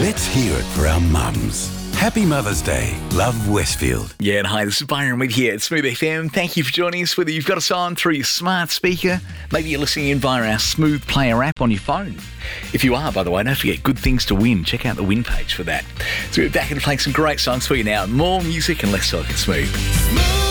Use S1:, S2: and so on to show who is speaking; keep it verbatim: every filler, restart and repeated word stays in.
S1: Let's hear it for our mums. Happy Mother's Day. Love, Westfield.
S2: Yeah, and hi, this is Byron with you at Smooth F M. Thank you for joining us, whether you've got us on through your smart speaker, maybe you're listening in via our Smooth Player app on your phone. If you are, by the way, don't forget, good things to win. Check out the win page for that. So we're back and playing some great songs for you now. More music and less talk at Smooth.